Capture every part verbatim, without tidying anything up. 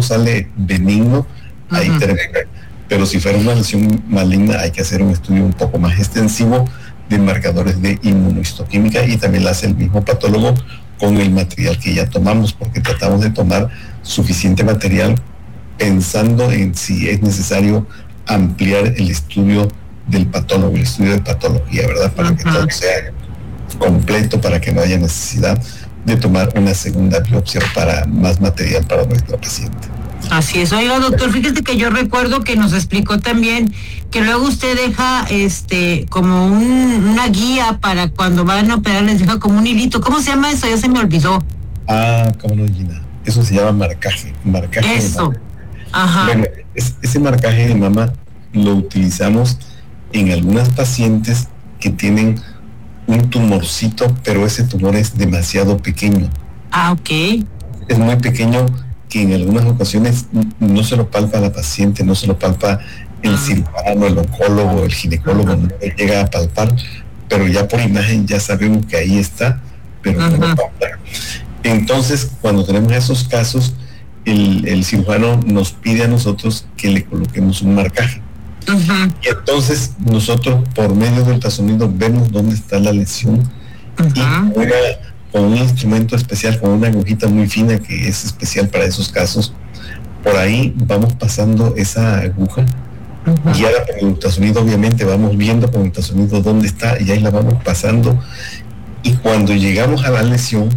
sale benigno, ahí uh-huh. tenemos que, pero si fuera una lesión maligna hay que hacer un estudio un poco más extensivo de marcadores de inmunohistoquímica, y también lo hace el mismo patólogo con el material que ya tomamos, porque tratamos de tomar suficiente material pensando en si es necesario ampliar el estudio del patólogo, el estudio de patología, ¿verdad? Para uh-huh. que todo sea completo, para que no haya necesidad de tomar una segunda biopsia para más material para nuestra paciente. Así es. Oiga, doctor, fíjese que yo recuerdo que nos explicó también que luego usted deja este como un, una guía para cuando van a operar, les deja como un hilito. ¿Cómo se llama eso? Ya se me olvidó. Ah, cómo no, Gina. Eso se llama marcaje. Marcaje Eso. de mama. Ajá. Bueno, es, ese marcaje de mama lo utilizamos en algunas pacientes que tienen un tumorcito, pero ese tumor es demasiado pequeño. Ah, ok. Es muy pequeño, que en algunas ocasiones no se lo palpa la paciente, no se lo palpa el uh-huh. cirujano, el oncólogo, el ginecólogo, uh-huh. no le llega a palpar, pero ya por imagen ya sabemos que ahí está, pero uh-huh. no lo palpa. Entonces, cuando tenemos esos casos, el, el cirujano nos pide a nosotros que le coloquemos un marcaje. Uh-huh. Y entonces nosotros, por medio del ultrasonido, vemos dónde está la lesión uh-huh. y juega con un instrumento especial, con una agujita muy fina que es especial para esos casos. Por ahí vamos pasando esa aguja, uh-huh. guiada por el ultrasonido, obviamente vamos viendo con el ultrasonido dónde está, y ahí la vamos pasando, y cuando llegamos a la lesión,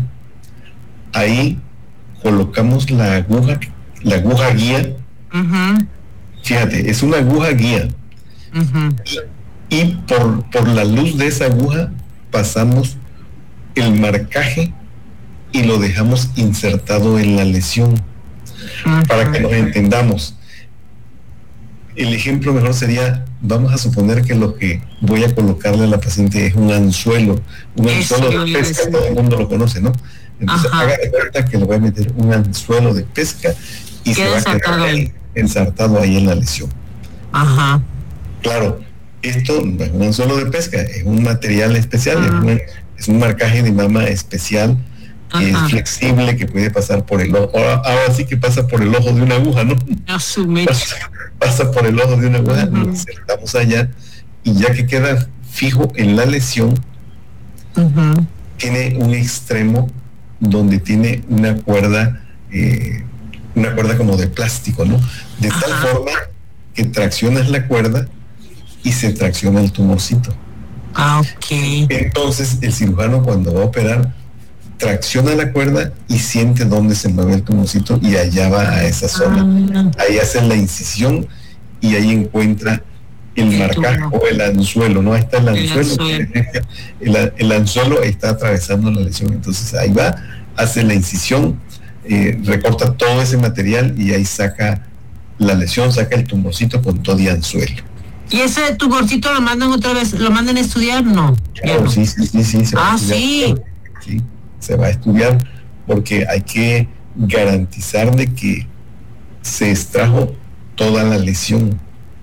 ahí colocamos la aguja, la aguja guía. Uh-huh. Fíjate, es una aguja guía. Uh-huh. Y, y por, por la luz de esa aguja pasamos el marcaje y lo dejamos insertado en la lesión. Uh-huh. Para que nos entendamos. El ejemplo mejor sería, vamos a suponer que lo que voy a colocarle a la paciente es un anzuelo. Un Eso, anzuelo de pesca, todo el mundo lo conoce, ¿no? Entonces, haga de cuenta que le voy a meter un anzuelo de pesca y se va a quedar ahí, ensartado ahí en la lesión. Ajá. Claro, esto no es un anzuelo de pesca, es un material especial, uh-huh. es, una, es un marcaje de mama especial, que uh-huh. es flexible, que puede pasar por el ojo. Ahora, ahora sí que pasa por el ojo de una aguja, ¿no? Pasa, pasa por el ojo de una aguja, uh-huh. lo insertamos allá, y ya que queda fijo en la lesión, uh-huh. tiene un extremo donde tiene una cuerda, eh, una cuerda como de plástico, ¿no? De Ajá. tal forma que traccionas la cuerda y se tracciona el tumorcito. Ah, ok. Entonces el cirujano, cuando va a operar, tracciona la cuerda y siente dónde se mueve el tumorcito, y allá va a esa zona. Ah. Ahí hace la incisión y ahí encuentra el, el marcaje tumor. O el anzuelo, ¿no? Ahí está el anzuelo. El anzuelo. El, el anzuelo está atravesando la lesión, entonces ahí va, hace la incisión, eh, recorta todo ese material y ahí saca la lesión, saca el tumorcito con todo y anzuelo. ¿Y ese tumorcito lo mandan otra vez, lo mandan a estudiar? No. Claro, no. sí, sí, sí, sí. Se ah, sí. Sí, se va a estudiar, porque hay que garantizar de que se extrajo toda la lesión.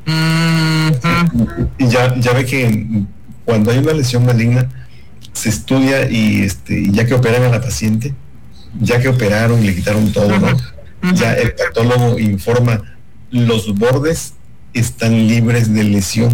Uh-huh. Y ya, ya ve que cuando hay una lesión maligna se estudia, y este, ya que operan a la paciente, ya que operaron y le quitaron todo, uh-huh. ¿no? Uh-huh. Ya el patólogo informa, los bordes están libres de lesión.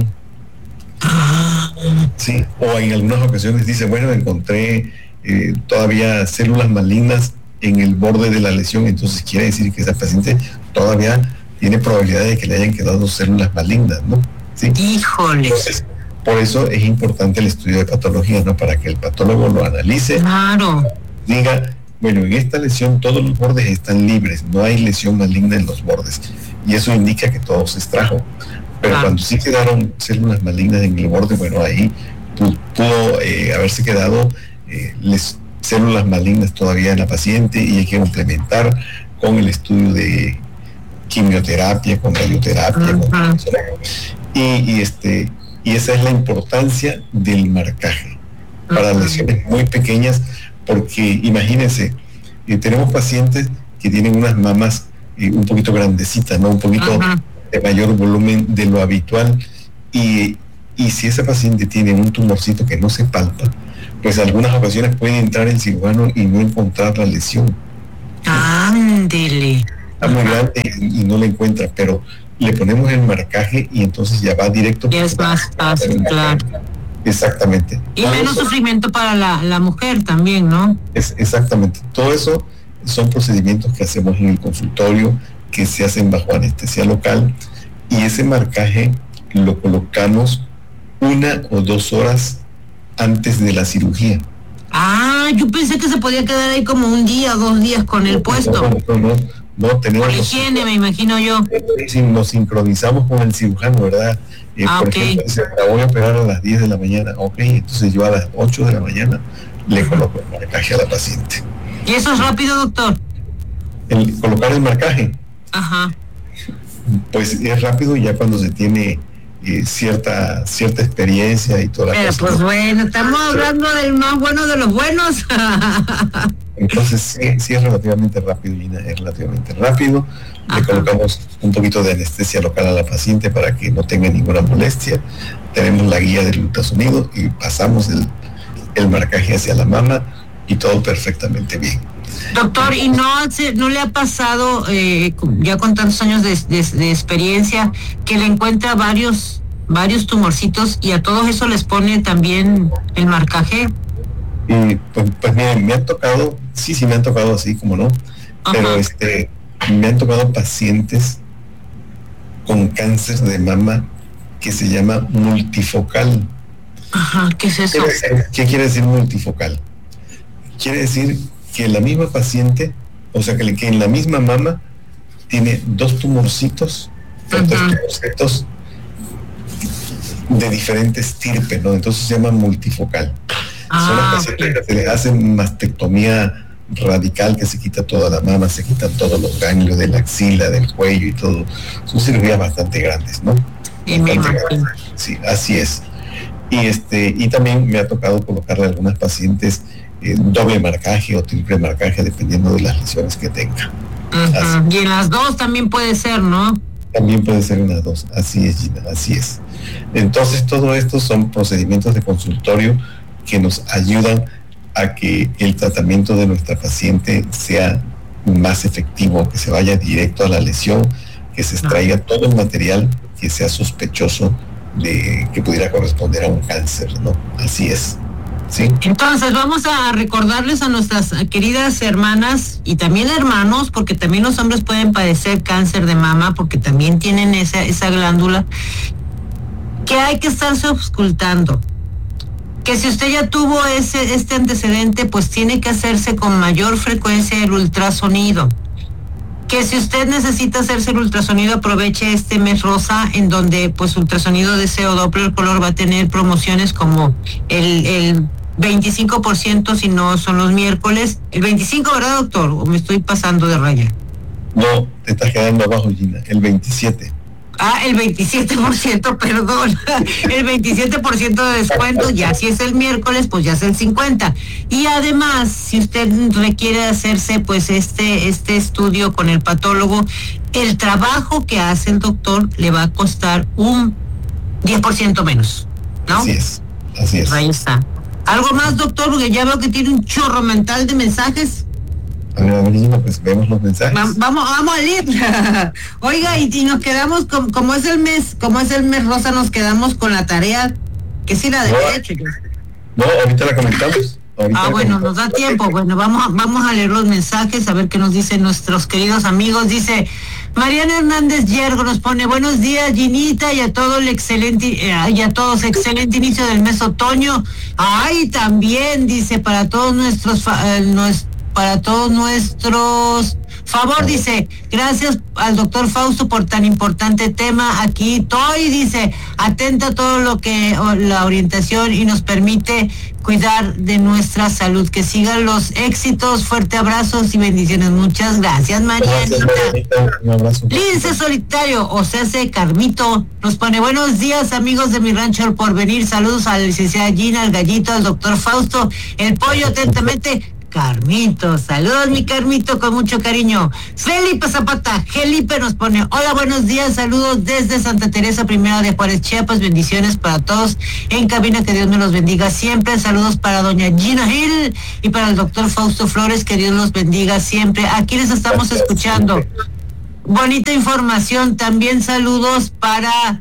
Uh-huh. Sí, o en algunas ocasiones dice, bueno, encontré eh, todavía células malignas en el borde de la lesión, entonces quiere decir que esa paciente todavía tiene probabilidad de que le hayan quedado células malignas, ¿no? ¿Sí? Híjole. Entonces, por eso es importante el estudio de patología, ¿no? Para que el patólogo lo analice. Claro. Diga, bueno, en esta lesión todos los bordes están libres, no hay lesión maligna en los bordes. Y eso indica que todo se extrajo. Pero claro. cuando sí quedaron células malignas en el borde, bueno, ahí pudo, pudo eh, haberse quedado eh, les, células malignas todavía en la paciente, y hay que complementar con el estudio de quimioterapia, con radioterapia, uh-huh. con y, y este y esa es la importancia del marcaje para uh-huh. lesiones muy pequeñas, porque imagínense, eh, tenemos pacientes que tienen unas mamas eh, un poquito grandecitas, ¿no? Un poquito uh-huh. de mayor volumen de lo habitual, y, y si esa paciente tiene un tumorcito que no se palpa, pues algunas ocasiones puede entrar el cirujano y no encontrar la lesión. Ándele. está muy grande y, y no la encuentra, pero le ponemos el marcaje y entonces ya va directo. Y es más fácil, claro. Exactamente. Y todo menos eso, sufrimiento para la, la mujer también, ¿no? Es exactamente. Todo eso son procedimientos que hacemos en el consultorio, que se hacen bajo anestesia local, y ese marcaje lo colocamos una o dos horas antes de la cirugía. Ah, yo pensé que se podía quedar ahí como un día, dos días con el puesto. No, no, no, no tenemos. Por higiene, me imagino yo. Si nos sincronizamos con el cirujano, ¿verdad? Eh, ah, por okay. ejemplo, dice, la voy a operar a las diez de la mañana. Ok, entonces yo a las ocho de la mañana le coloco el marcaje a la paciente. ¿Y eso es rápido, doctor? El colocar el marcaje. Ajá. Pues es rápido ya cuando se tiene eh, cierta cierta experiencia y toda la Pero cosa. pues bueno, estamos hablando del más bueno de los buenos. Entonces sí, sí es relativamente rápido, Gina, es relativamente rápido. Ajá. Le colocamos un poquito de anestesia local a la paciente para que no tenga ninguna molestia. Tenemos la guía del ultrasonido y pasamos el, el marcaje hacia la mama y todo perfectamente bien. Doctor, ¿y no, no le ha pasado, eh, ya con tantos años de, de, de experiencia, que le encuentra varios varios tumorcitos y a todos eso les pone también el marcaje? Y pues, pues miren, me han tocado, sí, sí me han tocado así, como no, ajá, pero este, me han tocado pacientes con cáncer de mama que se llama multifocal. Ajá, ¿qué es eso? ¿Qué, qué quiere decir multifocal? Quiere decir que la misma paciente, o sea, que, que en la misma mama tiene dos tumorcitos, uh-huh, dos tumorcitos de diferentes estirpe, ¿no? Entonces se llama multifocal. Ah, son las pacientes okay, que se le hacen mastectomía radical, que se quita toda la mama, se quitan todos los ganglios de la axila, del cuello y todo. Son cirugías bastante grandes, ¿no? Y bastante grandes. Sí, así es. Y este, y también me ha tocado colocarle a algunas pacientes Eh, doble marcaje o triple marcaje dependiendo de las lesiones que tenga. Uh-huh. Y en las dos también puede ser, ¿no? También puede ser en las dos, así es, Gina, así es. Entonces todo esto son procedimientos de consultorio que nos ayudan a que el tratamiento de nuestra paciente sea más efectivo, que se vaya directo a la lesión, que se extraiga uh-huh, todo el material que sea sospechoso de que pudiera corresponder a un cáncer, ¿no? Así es. Sí. Entonces vamos a recordarles a nuestras queridas hermanas y también hermanos, porque también los hombres pueden padecer cáncer de mama, porque también tienen esa, esa glándula, que hay que estarse auscultando. Que si usted ya tuvo ese este antecedente, pues tiene que hacerse con mayor frecuencia el ultrasonido. Que si usted necesita hacerse el ultrasonido, aproveche este mes rosa, en donde pues ultrasonido de C O Doppler color va a tener promociones como el, el veinticinco por ciento si no son los miércoles. El veinticinco, ¿verdad, doctor? ¿O me estoy pasando de raya? No, te estás quedando abajo, Gina, el veintisiete. Ah, el veintisiete por ciento, perdón. El veintisiete por ciento de descuento, ya si es el miércoles, pues ya es el cincuenta por ciento. Y además, si usted requiere hacerse pues este, este estudio con el patólogo, el trabajo que hace el doctor le va a costar un diez por ciento menos, ¿no? Así es, así es. Ahí está. ¿Algo más, doctor? Porque ya veo que tiene un chorro mental de mensajes. A ver, a ver, pues vemos los mensajes. Va, vamos, vamos a ir. Oiga, y, y nos quedamos, con, como es el mes, como es el mes rosa, nos quedamos con la tarea, que sí la de no, hecho. No, ahorita la comentamos. Ahorita ah, la bueno, comentamos. nos da tiempo. Bueno, vamos a, vamos a leer los mensajes, a ver qué nos dicen nuestros queridos amigos. Dice Mariana Hernández Yergo, nos pone buenos días, Ginita, y a todo el excelente, eh, y a todos, excelente inicio del mes otoño. Ay, también, dice, para todos nuestros, eh, nuestros para todos nuestros favor, dice, gracias al doctor Fausto por tan importante tema. Aquí estoy, dice, atenta a todo lo que o, la orientación y nos permite cuidar de nuestra salud. Que sigan los éxitos, fuerte abrazos y bendiciones. Muchas gracias, Marianita. Un abrazo. Lince Solitario, o sea, se Carmito, nos pone buenos días, amigos de mi rancho al porvenir. Saludos a la licenciada Gina, al gallito, al doctor Fausto, el pollo, atentamente. Carmito, saludos mi Carmito, con mucho cariño. Felipe Zapata, Felipe nos pone, hola, buenos días, saludos desde Santa Teresa Primera de Juárez, Chiapas, bendiciones para todos en cabina, que Dios me los bendiga siempre. Saludos para doña Gina Gil y para el doctor Fausto Flores, que Dios los bendiga siempre. Aquí les estamos escuchando. bonita información. También saludos para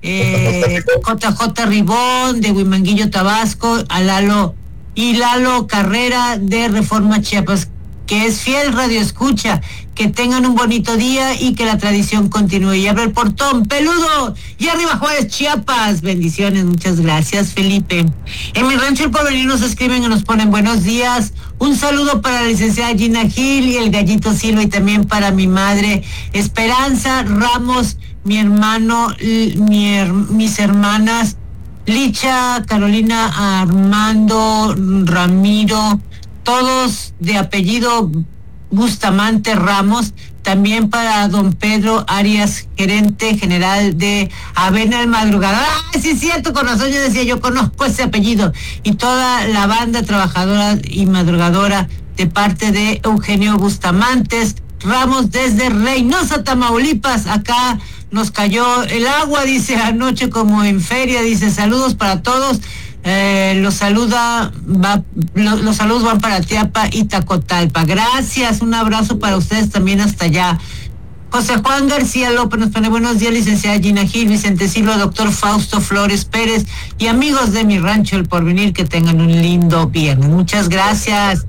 eh, J J Ribón de Huimanguillo, Tabasco, a Lalo y Lalo Carrera de Reforma Chiapas, que es fiel radio escucha. Que tengan un bonito día y que la tradición continúe. Y abre el portón, peludo. Y arriba Juárez, Chiapas. Bendiciones, muchas gracias, Felipe. En mi rancho El Porvenir nos escriben y nos ponen buenos días. Un saludo para la licenciada Gina Gil y el Gallito Silva, y también para mi madre Esperanza Ramos, mi hermano, mi her, mis hermanas Licha, Carolina, Armando, Ramiro, todos de apellido Bustamante Ramos, también para don Pedro Arias, gerente general de Avena el Madrugador. ¡Ah, sí es cierto! Con razón yo decía, yo conozco ese apellido. Y toda la banda trabajadora y madrugadora de parte de Eugenio Bustamantes Ramos desde Reynosa, Tamaulipas. Acá nos cayó el agua, dice, anoche como en feria, dice, saludos para todos. Eh, los saluda, va, lo, los saludos van para Tiapa y Tacotalpa. Gracias, un abrazo para ustedes también hasta allá. José Juan García López nos pone buenos días, licenciada Gina Gil, Vicente Silva, doctor Fausto Flores Pérez y amigos de mi rancho El Porvenir, que tengan un lindo viernes. Muchas gracias.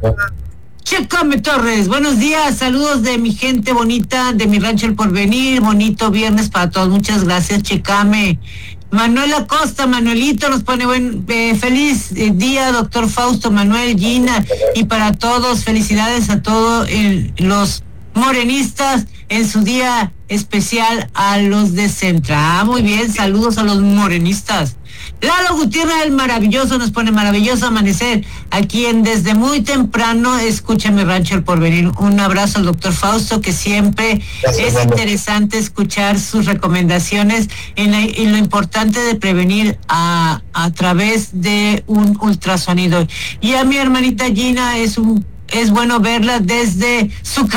Chécame Torres, buenos días, saludos de mi gente bonita de mi rancho El Porvenir, bonito viernes para todos, muchas gracias, Chécame. Manuel Acosta, Manuelito nos pone buen eh, feliz eh, día, doctor Fausto, Manuel, Gina, y para todos, felicidades a todos eh, los morenistas en su día especial a los de Centra. Ah, muy bien, saludos a los morenistas. Lalo Gutiérrez, el maravilloso, nos pone maravilloso amanecer aquí en Desde Muy Temprano. Escúchame Rancho El Porvenir. Un abrazo al doctor Fausto, que siempre Gracias, es Lalo. Interesante escuchar sus recomendaciones en, la, en lo importante de prevenir a, a través de un ultrasonido. Y a mi hermanita Gina es un es bueno verla desde su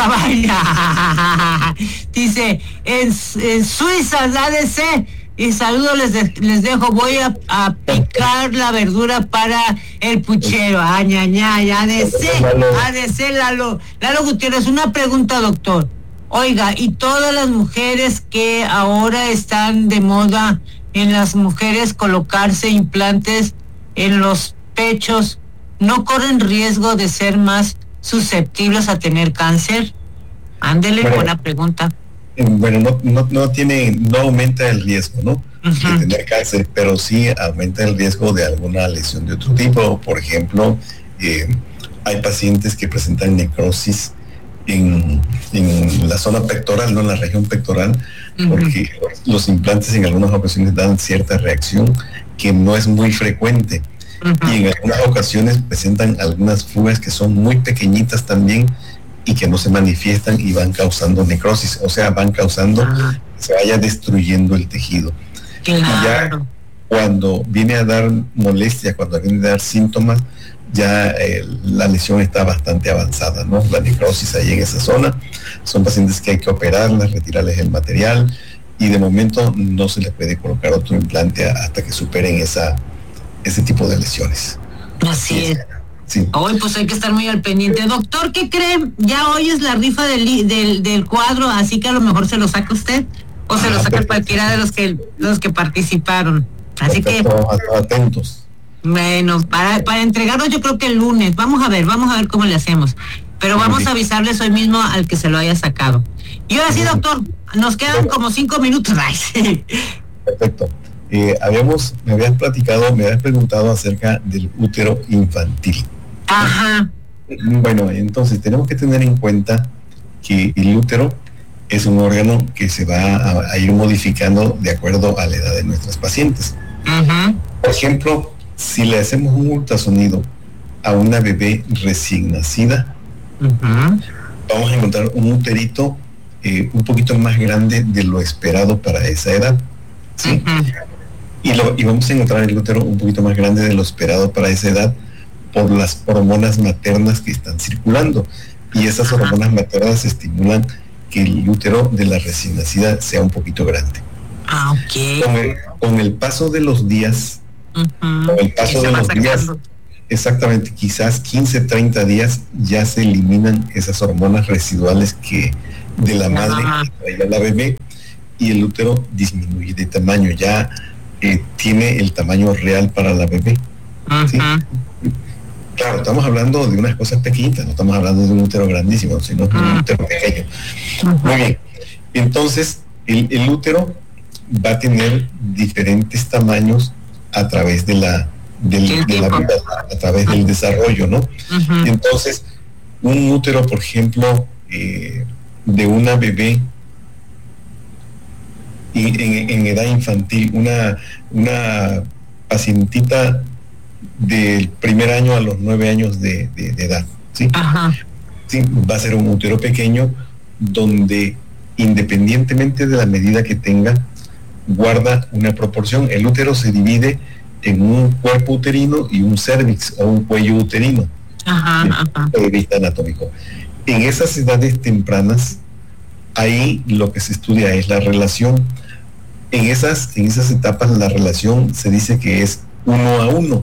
cabaña. Dice, en, en Suiza, la D C. Y saludos les, de, les dejo, voy a, a picar la verdura para el puchero. Ah, ña, ña, ya de ser, a de ser, Lalo. Lalo Gutiérrez, una pregunta, doctor. Oiga, y todas las mujeres que ahora están de moda en las mujeres colocarse implantes en los pechos, ¿no corren riesgo de ser más susceptibles a tener cáncer? Ándele, bueno, buena pregunta. Bueno, no, no, no tiene, no aumenta el riesgo, ¿no? Uh-huh. De tener cáncer, pero sí aumenta el riesgo de alguna lesión de otro tipo. Por ejemplo, eh, hay pacientes que presentan necrosis en, en la zona pectoral, no en la región pectoral, uh-huh. porque los, los implantes en algunas ocasiones dan cierta reacción que no es muy frecuente. Uh-huh. Y en algunas ocasiones presentan algunas fugas que son muy pequeñitas también, y que no se manifiestan y van causando necrosis, o sea, van causando uh-huh. que se vaya destruyendo el tejido. Claro. Y ya cuando viene a dar molestia, cuando viene a dar síntomas, ya eh, la lesión está bastante avanzada, ¿no? La necrosis ahí en esa zona. Son pacientes que hay que operarlas, retirarles el material, y de momento no se les puede colocar otro implante hasta que superen esa, ese tipo de lesiones. Así es. Sí. Hoy pues hay que estar muy al pendiente. Doctor, ¿qué cree? Ya hoy es la rifa del, del, del cuadro, así que a lo mejor se lo saca usted o se ah, lo saca perfecto. Cualquiera de los que los que participaron. Así perfecto. Que atentos. Bueno, para, para entregarlos yo creo que el lunes. Vamos a ver, vamos a ver cómo le hacemos. Pero vamos sí. a avisarles hoy mismo al que se lo haya sacado. Y ahora sí, doctor, nos quedan como cinco minutos. Perfecto. Eh, habíamos, me habías platicado, me habías preguntado acerca del útero infantil. Ajá. Bueno, entonces tenemos que tener en cuenta que el útero es un órgano que se va a, a ir modificando de acuerdo a la edad de nuestros pacientes. Ajá. Por ejemplo, si le hacemos un ultrasonido a una bebé recién nacida, ajá, vamos a encontrar un uterito eh, un poquito más grande de lo esperado para esa edad. ¿Sí? Ajá. Y, lo, y vamos a encontrar el útero un poquito más grande de lo esperado para esa edad por las hormonas maternas que están circulando. Y esas hormonas maternas estimulan que el útero de la recién nacida sea un poquito grande. Ah, ok. Con el, con el paso de los días, uh-huh. con el paso de los días, exactamente, quizás quince, treinta días ya se eliminan esas hormonas residuales que de la madre que trae a la bebé, y el útero disminuye de tamaño, ya eh, tiene el tamaño real para la bebé. ¿Sí? Claro, estamos hablando de unas cosas pequeñitas, no estamos hablando de un útero grandísimo, sino de un útero pequeño. Muy bien, entonces el, el útero va a tener diferentes tamaños a través de la, del, de la vida, a través del desarrollo, ¿no? Uh-huh. Entonces, un útero, por ejemplo, eh, de una bebé en, en, en edad infantil, una, una pacientita del primer año a los nueve años de, de, de edad, ¿sí? Ajá. Sí, va a ser un útero pequeño donde, independientemente de la medida que tenga, guarda una proporción. El útero se divide en un cuerpo uterino y un cervix o un cuello uterino, ajá, desde el punto de vista anatómico. En esas edades tempranas, ahí lo que se estudia es la relación. En esas, en esas etapas la relación se dice que es uno a uno.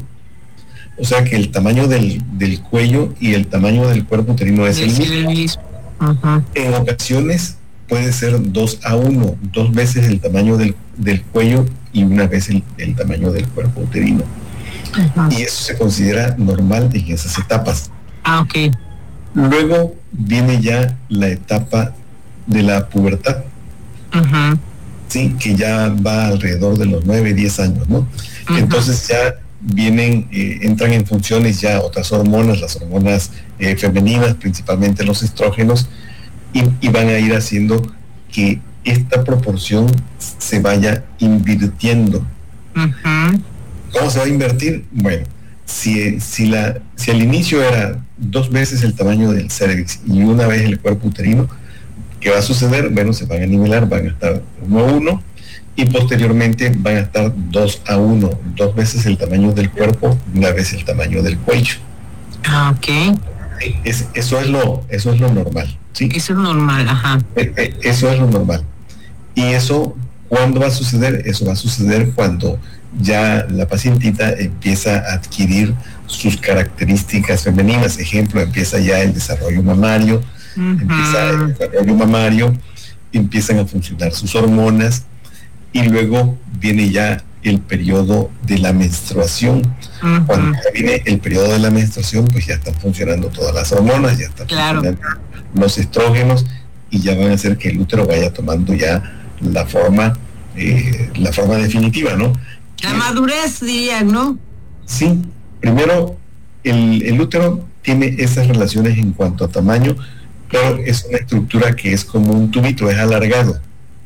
O sea que el tamaño del, del cuello y el tamaño del cuerpo uterino es, es el mismo. Uh-huh. En ocasiones puede ser dos a uno, dos veces el tamaño del, del cuello y una vez el, el tamaño del cuerpo uterino. Uh-huh. Y eso se considera normal en esas etapas. Ah, ok. Luego viene ya la etapa de la pubertad. Uh-huh. Sí, que ya va alrededor de los nueve, diez años, ¿no? Uh-huh. Entonces ya vienen, eh, entran en funciones ya otras hormonas, las hormonas eh, femeninas, principalmente los estrógenos, y, y van a ir haciendo que esta proporción se vaya invirtiendo. Uh-huh. ¿Cómo se va a invertir? Bueno, si, si, la, si al inicio era dos veces el tamaño del cervix y una vez el cuerpo uterino, ¿qué va a suceder? Bueno, se van a nivelar, van a estar uno a uno, y posteriormente van a estar dos a uno, dos veces el tamaño del cuerpo, una vez el tamaño del cuello. Ah, ok. Es, eso es lo, eso es lo normal, ¿sí? Eso es normal, ajá. Eh, eh, eso es lo normal. Y eso, ¿cuándo va a suceder? Eso va a suceder cuando ya la pacientita empieza a adquirir sus características femeninas. Ejemplo, empieza ya el desarrollo mamario, uh-huh. empieza el desarrollo mamario, empiezan a funcionar sus hormonas, y luego viene ya el periodo de la menstruación. Uh-huh. Cuando ya viene el periodo de la menstruación, pues ya están funcionando todas las hormonas, ya están claro. funcionando los estrógenos, y ya van a hacer que el útero vaya tomando ya la forma, eh, la forma definitiva, ¿no? La madurez, dirían, ¿no? Sí, primero el, el útero tiene esas relaciones en cuanto a tamaño, pero es una estructura que es como un tubito, es alargado.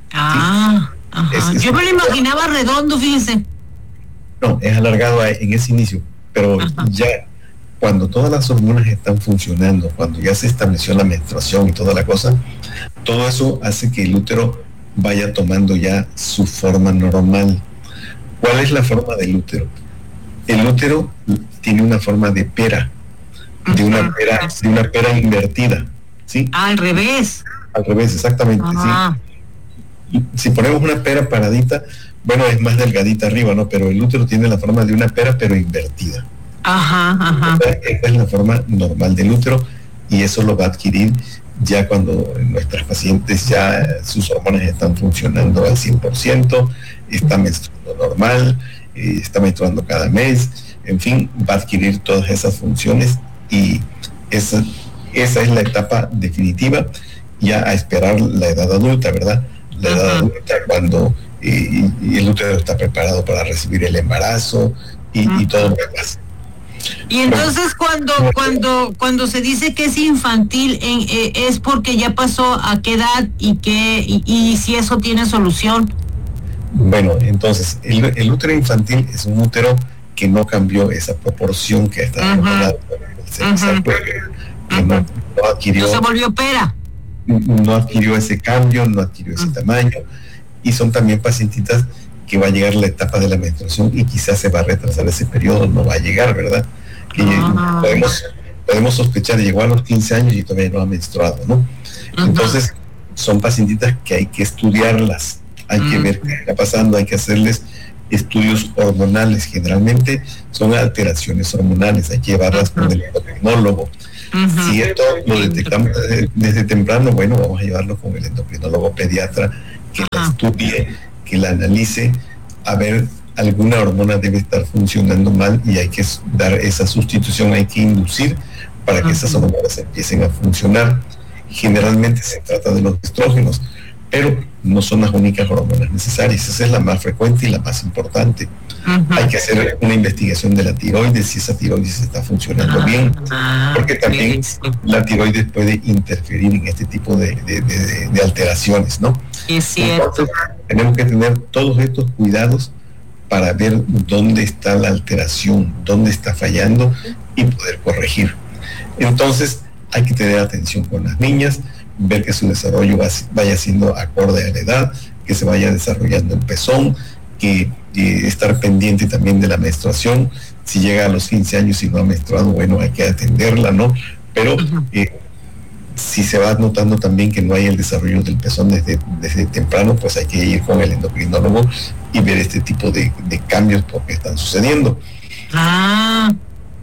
Ah, ¿sí? Ajá. Es, es, yo me lo imaginaba redondo, fíjese. No, es alargado en ese inicio, pero ajá. ya cuando todas las hormonas están funcionando, cuando ya se estableció la menstruación y toda la cosa, todo eso hace que el útero vaya tomando ya su forma normal. ¿Cuál es la forma del útero? El útero tiene una forma de pera, de una pera, de una pera invertida, ¿sí? Ah, al revés. Al revés, exactamente, ajá. sí. Si ponemos una pera paradita, bueno, es más delgadita arriba, ¿no? Pero el útero tiene la forma de una pera, pero invertida. Ajá, ajá. Esta es la forma normal del útero, y eso lo va a adquirir ya cuando nuestras pacientes ya sus hormonas están funcionando al cien por ciento, está menstruando normal, eh, está menstruando cada mes, en fin, va a adquirir todas esas funciones, y esa, esa es la etapa definitiva, ya a esperar la edad adulta, ¿verdad? La edad uh-huh. adulta, cuando eh, y el útero está preparado para recibir el embarazo y, uh-huh. y todo lo demás. Y entonces cuando cuando cuando se dice que es infantil, en, eh, es porque ya pasó a qué edad y qué y, y si eso tiene solución. Bueno, entonces el, el útero infantil es un útero que no cambió esa proporción que está uh-huh. uh-huh. que no, no adquirió. No se volvió pera. No adquirió ese cambio, no adquirió ese uh-huh. tamaño, y son también pacientitas que va a llegar la etapa de la menstruación y quizás se va a retrasar ese periodo, no va a llegar, ¿verdad? Que uh-huh. podemos, podemos sospechar, llegó a los quince años y todavía no ha menstruado, ¿no? Uh-huh. Entonces, son pacientitas que hay que estudiarlas, hay uh-huh. que ver qué está pasando, hay que hacerles estudios hormonales. Generalmente son alteraciones hormonales, hay que llevarlas con el endocrinólogo. Uh-huh. Si esto lo detectamos desde temprano, bueno, vamos a llevarlo con el endocrinólogo pediatra, que uh-huh. la estudie, que la analice, a ver, alguna hormona debe estar funcionando mal y hay que dar esa sustitución, hay que inducir para que uh-huh. esas hormonas empiecen a funcionar. Generalmente se trata de los estrógenos, pero no son las únicas hormonas necesarias. Esa es la más frecuente y la más importante. Uh-huh. Hay que hacer una investigación de la tiroides, si esa tiroides está funcionando uh-huh. bien, porque también uh-huh. la tiroides puede interferir en este tipo de, de, de, de alteraciones, ¿no? Es cierto. Entonces, tenemos que tener todos estos cuidados para ver dónde está la alteración, dónde está fallando y poder corregir. Entonces, hay que tener atención con las niñas, ver que su desarrollo va, vaya siendo acorde a la edad, que se vaya desarrollando el pezón, que, que estar pendiente también de la menstruación. Si llega a los quince años y no ha menstruado, bueno, hay que atenderla, ¿no? Pero eh, si se va notando también que no hay el desarrollo del pezón desde, desde temprano, pues hay que ir con el endocrinólogo y ver este tipo de, de cambios porque están sucediendo. Ah.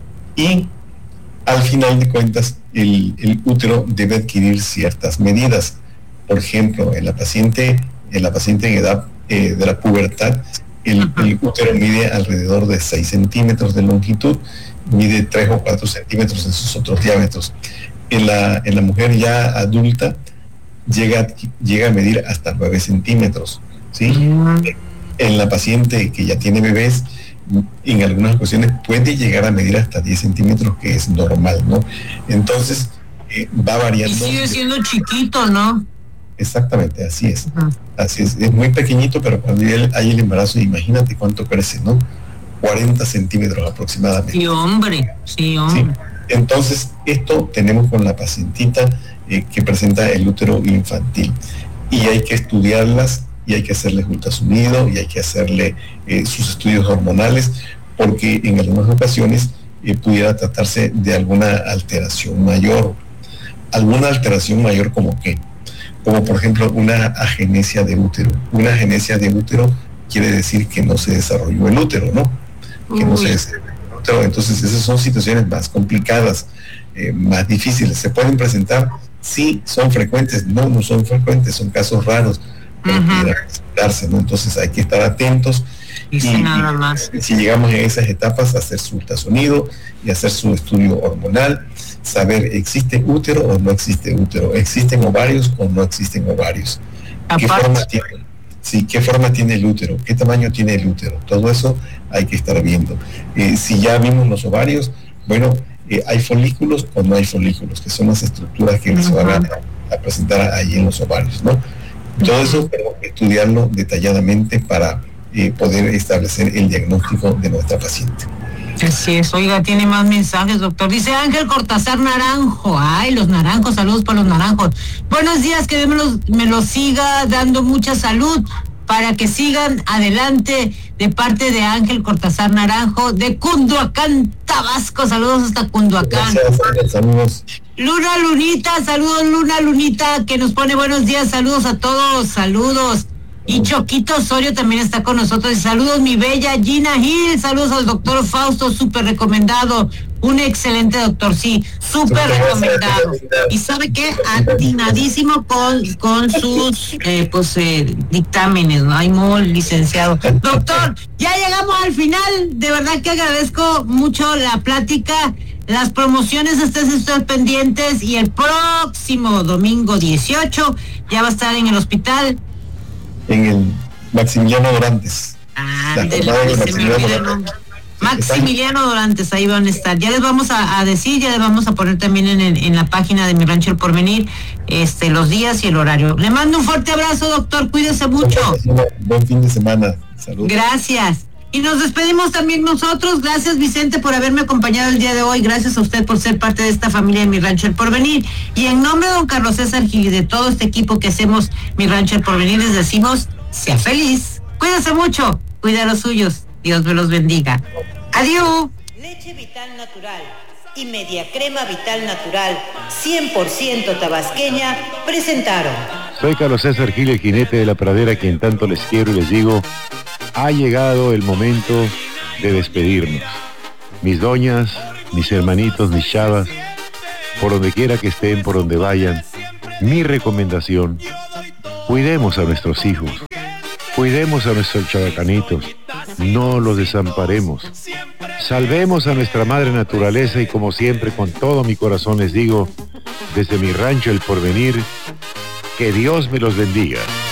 Y al final de cuentas, el, el útero debe adquirir ciertas medidas. Por ejemplo, en la paciente, en la paciente en edad eh, de la pubertad, el, uh-huh. el útero mide alrededor de seis centímetros de longitud, mide tres o cuatro centímetros en sus otros diámetros. En la, en la mujer ya adulta llega, llega a medir hasta nueve centímetros, ¿sí? Uh-huh. En la paciente que ya tiene bebés, en algunas ocasiones puede llegar a medir hasta diez centímetros, que es normal, ¿no? Entonces, eh, va variando. Y sigue siendo chiquito, ¿no? Exactamente, así es. Uh-huh. Así es. Es muy pequeñito, pero cuando hay el embarazo, imagínate cuánto crece, ¿no? cuarenta centímetros aproximadamente. Sí, hombre, sí, hombre. Sí. Entonces, esto tenemos con la pacientita eh, que presenta el útero infantil. Y hay que estudiarlas, y hay que hacerle ultrasonido, y hay que hacerle eh, sus estudios hormonales, porque en algunas ocasiones eh, pudiera tratarse de alguna alteración mayor. ¿Alguna alteración mayor como qué? Como por ejemplo una agenesia de útero. Una agenesia de útero quiere decir que no se desarrolló el útero, ¿no? Que Uy. no se desarrolló el útero. Entonces esas son situaciones más complicadas, eh, más difíciles. ¿Se pueden presentar? Sí, son frecuentes. No, no son frecuentes, son casos raros. Uh-huh. ¿no? Entonces hay que estar atentos y, y, nada más. y si llegamos a esas etapas, hacer su ultrasonido y hacer su estudio hormonal, saber existe útero o no existe útero, existen ovarios o no existen ovarios, qué forma tiene, sí, qué forma tiene el útero, qué tamaño tiene el útero, todo eso hay que estar viendo. Eh, si ya vimos los ovarios, bueno, eh, hay folículos o no hay folículos, que son las estructuras que uh-huh. se van a, a presentar ahí en los ovarios, ¿no? Todo eso tenemos que estudiarlo detalladamente para eh, poder establecer el diagnóstico de nuestra paciente. Así es. Oiga, tiene más mensajes, doctor. Dice Ángel Cortázar Naranjo. Ay, los naranjos, saludos para los naranjos. Buenos días, que me los, me los siga dando mucha salud para que sigan adelante, de parte de Ángel Cortázar Naranjo, de Cunduacán, Tabasco. Saludos hasta Cunduacán. Gracias, Ángel, saludos. Luna Lunita, saludos Luna Lunita, que nos pone buenos días, saludos a todos, saludos. Y Choquito Osorio también está con nosotros. Y saludos mi bella Gina Gil, saludos al doctor Fausto, súper recomendado. Un excelente doctor, sí, súper recomendado. Y sabe qué, atinadísimo con, con sus eh, pues eh, dictámenes, ¿no? Hay muy licenciado. Doctor, ya llegamos al final, de verdad que agradezco mucho la plática. Las promociones, estén ustedes pendientes, y el próximo domingo dieciocho ya va a estar en el hospital. En el Maximiliano Dorantes. Ah, de la, de Maximiliano, Maximiliano Dorantes, ahí van a estar. Ya les vamos a, a decir, ya les vamos a poner también en, el, en la página de Mi Rancho El Porvenir este, los días y el horario. Le mando un fuerte abrazo, doctor, cuídese mucho. Buen fin de semana. Saludos. Gracias. Y nos despedimos también nosotros. Gracias, Vicente, por haberme acompañado el día de hoy. Gracias a usted por ser parte de esta familia de Mi Rancho El Porvenir. Y en nombre de don Carlos César Gil y de todo este equipo que hacemos Mi Rancho El Porvenir, les decimos, sea feliz. Cuídese mucho, cuida a los suyos. Dios me los bendiga. Adiós. Leche Vital Natural y Media Crema Vital Natural cien por ciento tabasqueña presentaron. Soy Carlos César Gil, el jinete de la pradera, quien tanto les quiero y les digo... ha llegado el momento de despedirnos. Mis doñas, mis hermanitos, mis chavas, por donde quiera que estén, por donde vayan, mi recomendación: cuidemos a nuestros hijos, cuidemos a nuestros chabacanitos, no los desamparemos, salvemos a nuestra madre naturaleza, y como siempre, con todo mi corazón les digo, desde mi rancho El Porvenir, que Dios me los bendiga.